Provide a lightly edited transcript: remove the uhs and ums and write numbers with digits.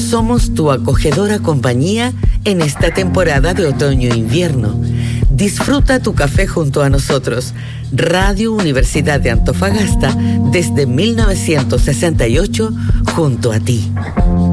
Somos tu acogedora compañía en esta temporada de otoño-invierno. Disfruta tu café junto a nosotros. Radio Universidad de Antofagasta, desde 1968, junto a ti.